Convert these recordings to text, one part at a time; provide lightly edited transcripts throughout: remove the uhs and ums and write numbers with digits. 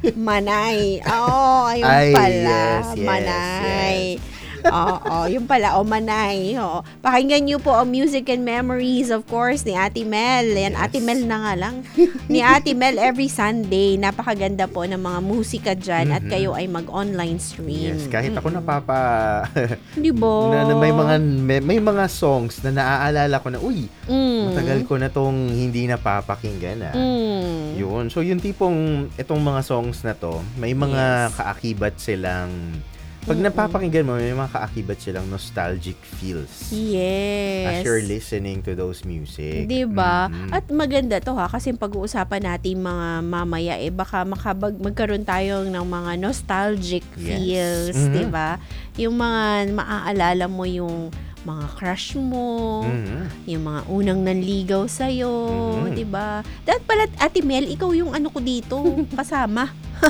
Manay. Oo, ayun Ay, pala. yes, Manay. yes. Oo, yun pala. O, Manay. Oo. Pakinggan niyo po ang Music and Memories, of course, ni Ate Mel. Yan, Yes. Ate Mel na nga lang. Ni Ate Mel every Sunday. Napakaganda po ng mga musika dyan at kayo ay mag-online stream. Yes, kahit ako napapa Di ba? na may mga songs na naaalala ko na matagal ko na tong hindi napapakinggan Yun. So yung tipong itong mga songs na to, may mga kaakibat silang pag napapakinggan mo, may mga kaakibat silang nostalgic feels. Yes. As you're listening to those music. Diba? At maganda to kasi pag-uusapan natin mga mamaya baka magkaroon tayo ng mga nostalgic feels, diba? Yung mga maaalala mo yung mga crush mo, yung mga unang nanligaw sa'yo, diba? Dahil pala, Ate Mel, ikaw yung ano ko dito, kasama.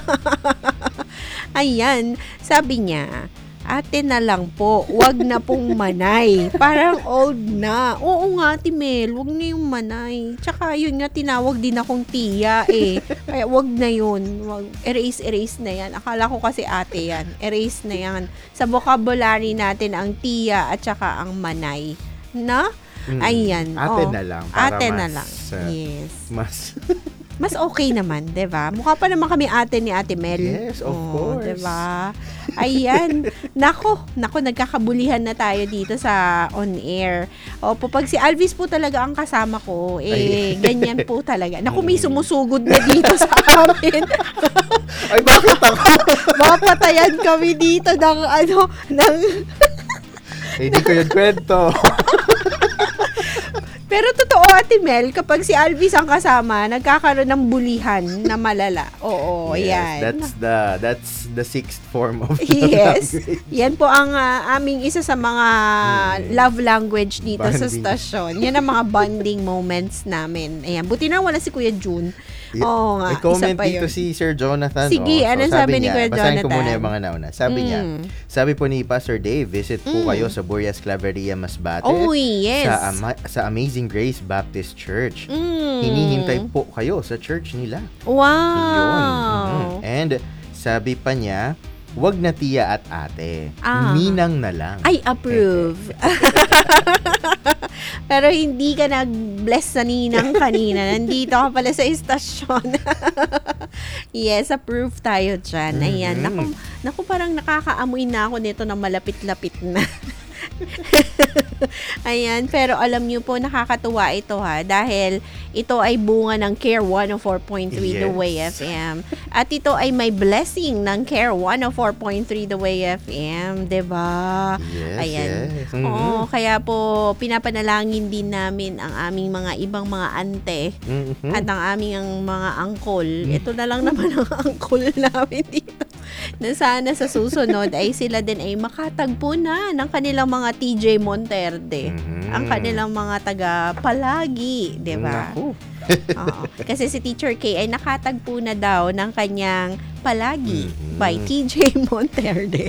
Ayan, sabi niya, ate na lang po, wag na pong manay. Parang old na. Oo nga, Ate Mel, wag na yung manay. Tsaka yun nga, tinawag din akong tiya Kaya wag na yun. Wag, erase na yan. Akala ko kasi ate yan. Erase na yan. Sa vocabulary natin, ang tiya at tsaka ang manay. Na? Ayan. Ate na lang. Para ate mas, na lang. Yes. Mas okay naman, 'di ba? Mukha pa naman kami ate ni Ate Mel. Yes, of course. 'Di ba? Ayan. Nako, nagkakabulihan na tayo dito sa on air. Opo, pag si Alvis po talaga ang kasama ko, ganyan po talaga. Naku, may sumusugod na dito sa amin. Ay, bakit ako? Mapatayan kami dito ng Hindi ko yung kwento. Pero totoo, Ate Mel, kapag si Alvis ang kasama, nagkakaroon ng bulihan na malala. Oo, yes, yan. That's the sixth form of yes. language. Yan po ang aming isa sa mga love language dito sa Bonding. stasyon. Yan ang mga bonding moments namin. Ayan, buti na wala si Kuya June. Oo nga, May comment isa pa dito yun. si Sir Jonathan. Sige, anong sabi ni Kuya Basahin ko Jonathan? muna yung mga nauna. Sabi niya, sabi po ni Pastor Dave, visit po kayo sa Burias Claveria, Masbate. Oh, yes. Sa Amazing Grace Baptist Church. Hinihintay po kayo sa church nila. Wow. Yun. And sabi pa niya, wag na tiya at ate. Ninang na lang. I approve. Pero hindi ka nag-bless sa ninang kanina. Nandito ka pala sa istasyon. Yes, approve tayo dyan. Ayan. Naku, parang nakakaamoy na ako nito na malapit-lapit na. Ayan, pero alam niyo po, nakakatuwa ito dahil ito ay bunga ng Care 104.3 The Way FM. At ito ay may blessing ng Care 104.3 The Way FM, 'di ba? Yes, Ayan. yes. Oo, kaya po pinapanalangin din namin ang aming mga ibang mga ante at ang aming mga angkol. Ito na lang naman ang angkol namin dito. Na sana sa susunod ay sila din ay makatagpo na ng kanilang mga TJ Monterde. Ang kanilang mga taga Palagi, 'di ba? Oo. Kasi si Teacher K ay nakatagpo na daw ng kanyang Palagi by TJ Monterde.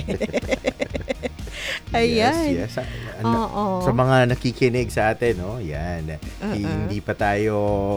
Ayan. Yes, yes. Oo. Sa mga nakikinig sa atin, yan. Hindi pa tayo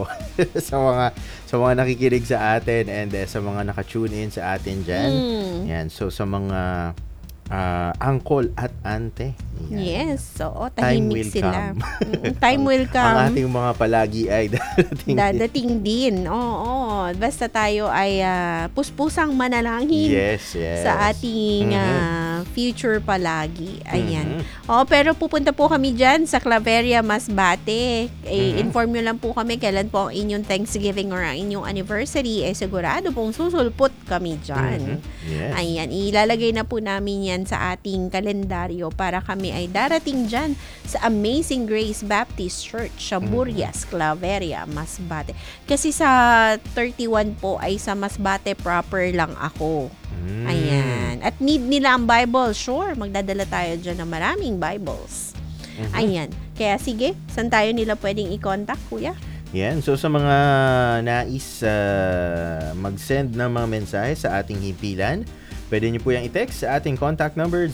sa mga nakikinig sa atin and sa mga naka-tune in sa atin diyan. Yan. So sa mga uncle at ante. Yan. Yes. So, tahimik sila. Come. Time will come. Ang ating mga palagi ay dadating din. Oo. Basta tayo ay puspusang manalangin yes. sa ating future palagi. Ayan. Pero pupunta po kami dyan sa Claveria, Masbate. Inform nyo lang po kami kailan po ang inyong Thanksgiving or ang inyong anniversary. Sigurado pong susulpot kami dyan. Yes. Ayan. Ilalagay na po namin yan sa ating kalendaryo para kami ay darating dyan sa Amazing Grace Baptist Church sa Burias, Claveria, Masbate. Kasi sa 31 po ay sa Masbate proper lang ako. Ayan. At need nila ang Bible. Sure, magdadala tayo dyan ng maraming Bibles. Ayan. Kaya sige, saan tayo nila pwedeng i-contact, Kuya? Yan. So, sa mga nais mag-send ng mga mensahe sa ating himpilan, pwede niyo po yung i-text sa ating contact number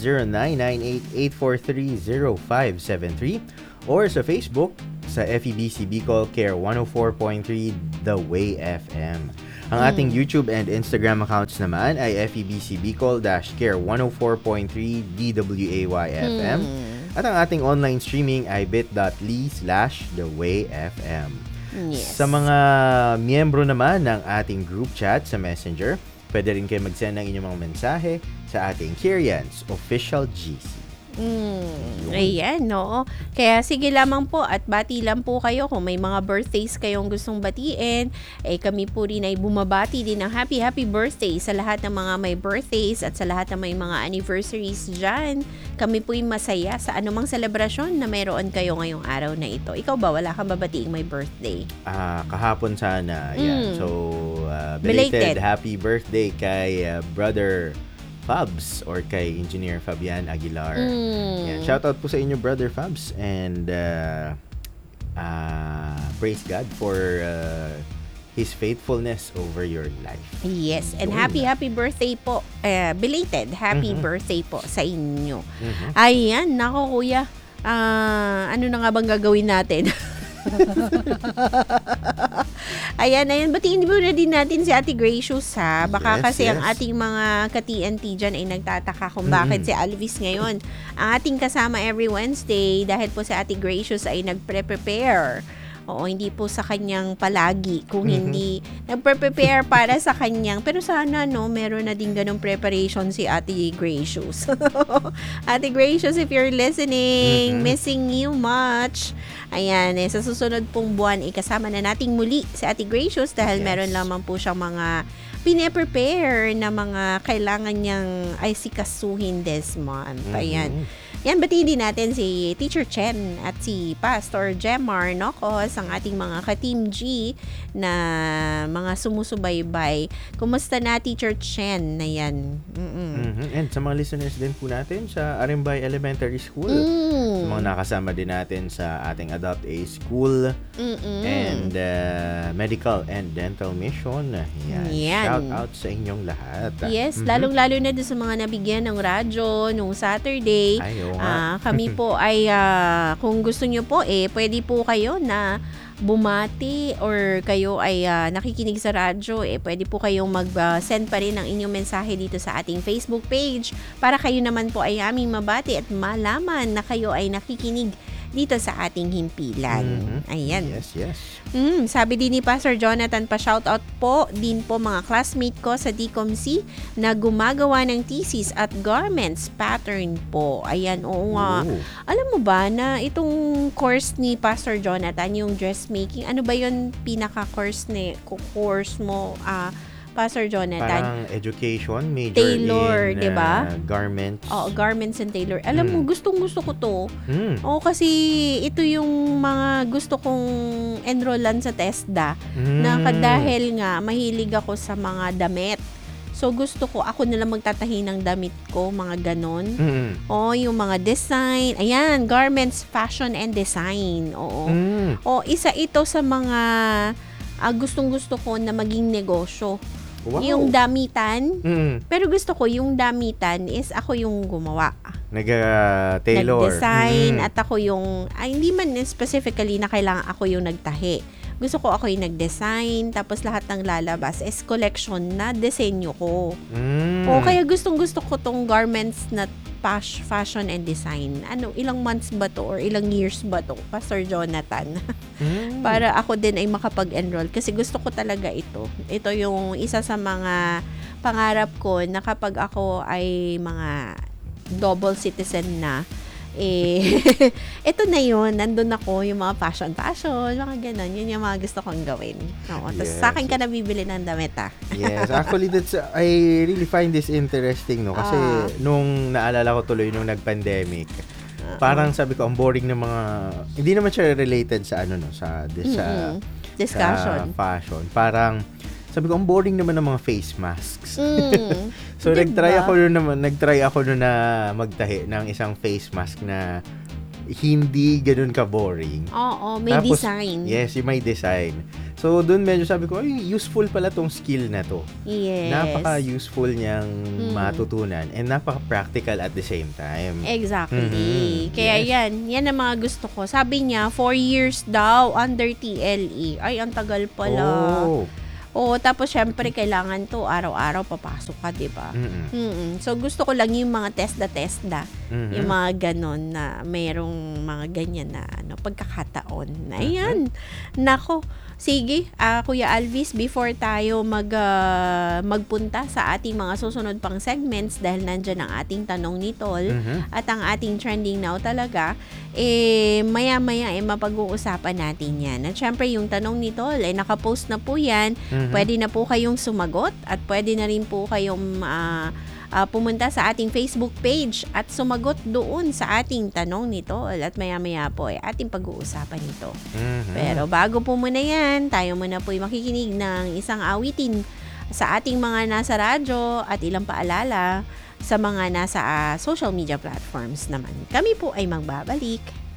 0998-843-0573 or sa Facebook sa FEBC Bicol Care 104.3 The Way FM. Ang ating YouTube and Instagram accounts naman ay FEBC Bicol-Care 104.3 DWAY FM. At ang ating online streaming ay bit.ly/thewayfm. Yes. Sa mga miyembro naman ng ating group chat sa Messenger, pwede rin kayo mag-send ng inyong mga mensahe sa ating Kyrians Official GC. Ayan, no? Kaya sige lamang po at bati lang po kayo kung may mga birthdays kayong gustong batiin. Kami po rin ay bumabati din ng happy birthday sa lahat ng mga may birthdays at sa lahat ng may mga anniversaries dyan. Kami po yung masaya sa anumang selebrasyon na meron kayo ngayong araw na ito. Ikaw ba, wala kang babatiin may birthday? Kahapon sana. Yan. So, belated happy birthday kay Brother Fabs or kay Engineer Fabian Aguilar. Yan. Shoutout po sa inyo, Brother Fabs. And praise God for His faithfulness over your life. Yes. And happy birthday po. Belated happy birthday po sa inyo. Ayan, nako kuya. Ano na nga bang gagawin natin? Ayan, batiin mo na din natin si Ate Gracious ha. Baka kasi ang ating mga ka-TNT dyan ay nagtataka kung bakit si Alvis ngayon ang ating kasama every Wednesday dahil po si Ate Gracious ay nagpre-prepare. Oo, hindi po sa kanyang palagi kung hindi nagpre-prepare para sa kanyang. Pero sana, meron na din ganong preparation si Ate Gracious. Ate Gracious, if you're listening, missing you much. Ayan, sa susunod pong buwan, kasama na nating muli si Ate Gracious dahil meron lamang po siyang mga pine-prepare na mga kailangan niyang sikasuhin this month. Ayan. Yan, batiin din natin si Teacher Chen at si Pastor Jemar Nocos, ang ating mga ka-Team G na mga sumusubaybay. Kumusta na, Teacher Chen? Na yan. And sa mga listeners din po natin sa Arimbay Elementary School, sa mga nakasama din natin sa ating Adopt A School and Medical and Dental Mission. Yan. Shout out sa inyong lahat. Yes, lalong-lalo na doon sa mga nabigyan ng radyo nung Saturday. Kami po ay kung gusto nyo po pwede po kayo na bumati or kayo ay nakikinig sa radyo, pwede po kayong mag-send pa rin ng inyong mensahe dito sa ating Facebook page para kayo naman po ay aming mabati at malaman na kayo ay nakikinig dito sa ating himpilan. Ayan. Yes. Sabi din ni Pastor Jonathan, pa-shoutout po din po mga classmate ko sa DCOMC na gumagawa ng thesis at garments pattern po. Ayan, oo nga. Alam mo ba na itong course ni Pastor Jonathan, yung dressmaking, ano ba yun pinaka-course mo, Pastor Jonathan? Parang education, major tailor, in diba? Garments. Garments and tailor. Alam mo, gustong-gusto ko to. Kasi ito yung mga gusto kong enrollan sa TESDA. Dahil nga, mahilig ako sa mga damit. So, gusto ko, ako nalang magtatahi ng damit ko, mga ganon. Yung mga design. Ayan, garments, fashion, and design. Isa ito sa mga gustong-gusto ko na maging negosyo. Wow. Yung damitan. Pero gusto ko, yung damitan is ako yung gumawa. Nag-tailor. Nag-design. At ako yung, hindi man specifically na kailangan ako yung nagtahi. Gusto ko ako yung nag-design. Tapos lahat ng lalabas is collection na disenyo ko. Kaya gustong-gusto ko tong garments na fashion and design. Ilang months ba to or ilang years ba to, Pastor Jonathan? Para ako din ay makapag-enroll kasi gusto ko talaga ito. Ito yung isa sa mga pangarap ko na kapag ako ay mga double citizen na, ito na yun, nandun ako, yung mga fashion, mga ganon, yun yung mga gusto kong gawin. Tapos sa akin ka nabibili ng damit, Yes, actually, I really find this interesting, no? Kasi nung naalala ko tuloy nung nag-pandemic, parang sabi ko, ang boring ng mga, hindi naman siya related sa discussion. Sa fashion. Parang, sabi ko, ang boring naman ng mga face masks. So, diba? nagtry ako nun na magtahi ng isang face mask na hindi ganun ka-boring. May Tapos, design. Yes, yung may design. So, dun medyo sabi ko, useful pala tong skill na to. Yes. Napaka-useful niyang matutunan and napaka-practical at the same time. Exactly. Kaya yan ang mga gusto ko. Sabi niya, 4 years daw under TLE. Ay, ang tagal pala. Oo, tapos syempre kailangan to araw-araw papasok ka, 'di ba? So gusto ko lang yung mga testa, yung mga ganon na mayroong mga ganyan na pagkakataon. Ayan. Nako. Sige, Kuya Alvis, before tayo magpunta sa ating mga susunod pang segments dahil nandyan ang ating tanong ni Tol at ang ating trending now talaga, maya-maya mapag-uusapan natin yan. At syempre yung tanong ni Tol nakapost na po yan. Pwede na po kayong sumagot at pwede na rin po kayong pumunta sa ating Facebook page at sumagot doon sa ating tanong nito at maya-maya po ating pag-uusapan nito. Pero bago po muna yan, tayo muna po makikinig ng isang awitin sa ating mga nasa radyo at ilang paalala sa mga nasa social media platforms naman. Kami po ay magbabalik.